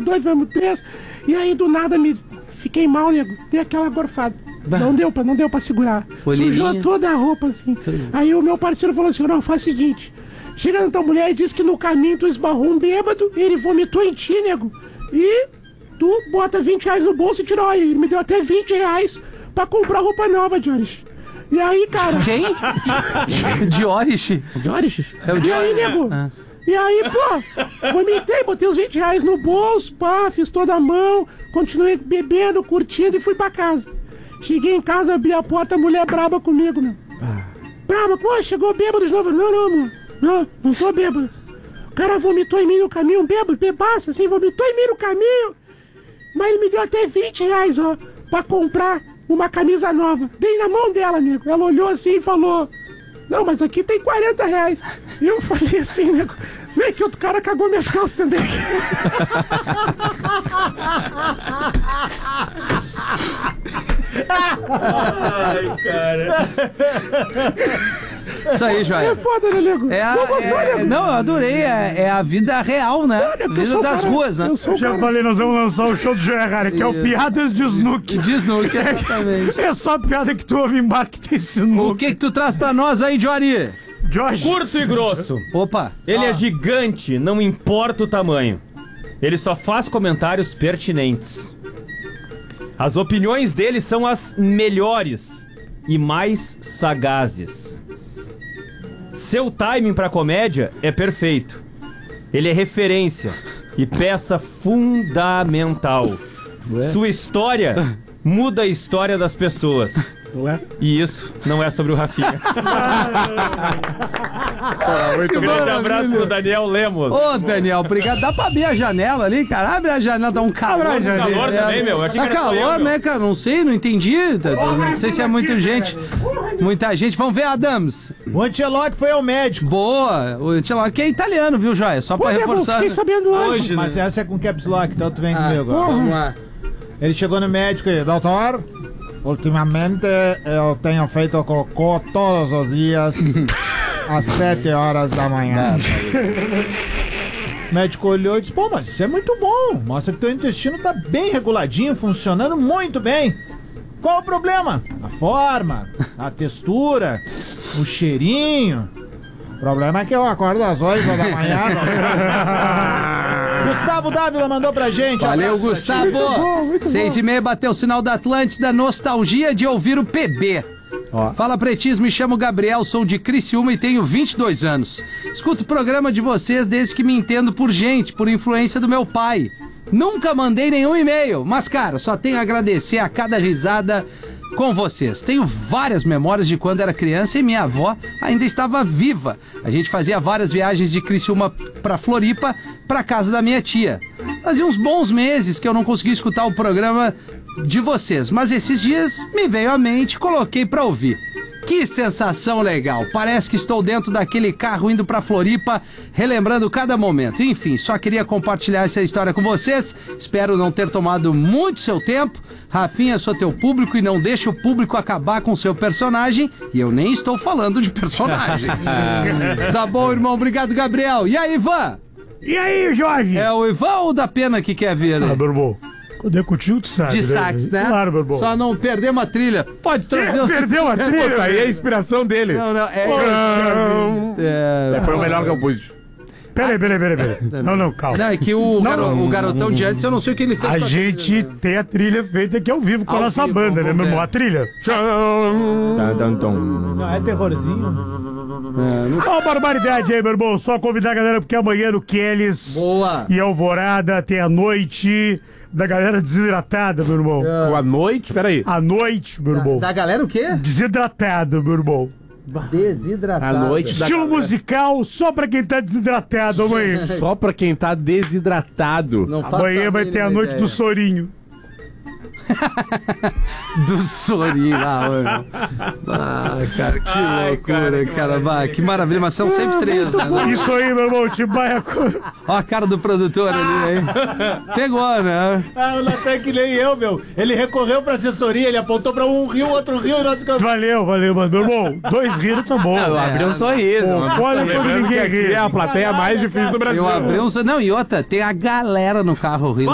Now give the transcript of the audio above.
2, vamos 3. E aí, do nada, fiquei mal, nego. Dei aquela gorfada. Não deu pra segurar. Sujou toda a roupa, assim. Aí o meu parceiro falou assim, não, faz o seguinte. Chega na tua mulher e diz que no caminho tu esbarrou um bêbado, ele vomitou em ti, nego. E tu bota 20 reais no bolso e tirou. Ele me deu até 20 reais pra comprar roupa nova, Joris. E aí, cara... Quem? Joris? É o Joris? E aí, nego? E aí, pô, vomitei, botei os 20 reais no bolso, pá, fiz toda a mão, continuei bebendo, curtindo e fui pra casa. Cheguei em casa, abri a porta, a mulher braba comigo, meu. Braba, pô, chegou bêbado de novo. Não, amor. Não tô bêbado. O cara vomitou em mim no caminho, bebaço, assim, vomitou em mim no caminho. Mas ele me deu até 20 reais, ó, pra comprar uma camisa nova. Dei na mão dela, nego. Ela olhou assim e falou, não, mas aqui tem 40 reais. E eu falei assim, nego, vem que outro cara cagou minhas calças também. Ai, cara. Isso aí, Joia. É foda, né, nego? Não gostou, nego? Não, eu adorei. É a vida real, né? A vida das ruas, né? Eu já falei, nós vamos lançar o show do Joia Rara, que é o Piadas de Snook. De Snook, exatamente. É só a piada que tu ouve em bar que tem Snook. O que tu traz pra nós aí, Jory? Josh. Curto e grosso. Opa. Ele é gigante, não importa o tamanho. Ele só faz comentários pertinentes. As opiniões dele são as melhores e mais sagazes. Seu timing pra comédia é perfeito. Ele é referência e peça fundamental. Sua história muda a história das pessoas. E isso não é sobre o Rafinha. Muito grande abraço pro Daniel Lemos. Ô, Daniel, obrigado. Dá pra abrir a janela ali, cara? Abre a janela, dá um calor. Calor também, meu. Achei que era só calor, eu, né, cara? Não sei, não entendi. Não sei se é muita gente. Muita gente. Vamos ver, Adams. O Ancelotti foi ao médico. Boa. O Ancelotti é italiano, viu, Joia? Só pra reforçar. Fiquei sabendo hoje. Mas essa é com caps lock, então tu vem comigo. Vamos lá. Ele chegou no médico e, doutor, ultimamente eu tenho feito cocô todos os dias às 7 horas da manhã. O médico olhou e disse, pô, mas isso é muito bom. Mostra que teu intestino tá bem reguladinho, funcionando muito bem. Qual o problema? A forma, a textura, o cheirinho. O problema é que eu acordo às 8 da manhã. Gustavo Dávila mandou pra gente. Valeu, Gustavo. 6h30 bateu o sinal da Atlântida. Nostalgia de ouvir o PB. Fala, pretismo, me chamo Gabriel, sou de Criciúma e tenho 22 anos. Escuto o programa de vocês desde que me entendo por gente, por influência do meu pai. Nunca mandei nenhum e-mail, mas, cara, só tenho a agradecer a cada risada com vocês. Tenho várias memórias de quando era criança e minha avó ainda estava viva. A gente fazia várias viagens de Criciúma pra Floripa, pra casa da minha tia. Fazia uns bons meses que eu não conseguia escutar o programa de vocês, mas esses dias me veio à mente, coloquei pra ouvir. Que sensação legal, parece que estou dentro daquele carro indo pra Floripa, relembrando cada momento. Enfim, só queria compartilhar essa história com vocês, espero não ter tomado muito seu tempo. Rafinha, sou teu público e não deixa o público acabar com seu personagem, e eu nem estou falando de personagem. Tá bom, irmão, obrigado, Gabriel. E aí, Ivan? E aí, Jorge? É o Ivan ou o da Pena que quer ver? Ah, meu irmão. Quando é contigo, tu sabe. Destaques, né? Claro, meu irmão. Só não perder uma trilha. Pode trazer os... Perdeu a trilha? Aí é a inspiração dele. Não, foi o melhor que eu pus. Peraí. Não, calma. Não, é que o garotão de antes, eu não sei o que ele fez. A gente tem a trilha feita aqui ao vivo com a nossa banda, né, meu irmão? A trilha. Não, é terrorzinho. Ó, barbaridade aí, meu irmão. Só convidar a galera, porque amanhã no Kellys Boa. E Alvorada tem a noite da galera desidratada, meu irmão. A noite? Peraí. A noite, meu irmão. Da galera o quê? Desidratada, meu irmão. Desidratado. A noite da Estilo galera. musical só pra quem tá desidratado amanhã. Só pra quem tá desidratado. Não faço Amanhã vai ter a noite ideia. do Sorinho. Do Sorinho. Cara, que loucura, cara. Vai, que maravilha, mas são sempre três, né? Isso aí, meu irmão, te baia. Ó a cara do produtor ali, hein? Pegou, né? Ah, o Natan que nem eu, meu. Ele recorreu pra assessoria, ele apontou pra um rio, outro rio, e nós ficamos... Valeu, mas meu irmão, 2 riros tá bom. Eu abri um sorriso. Pô, foda quando ninguém ri. É a plateia mais difícil do Brasil. Eu abri um... Não, e outra, tem a galera no carro rindo.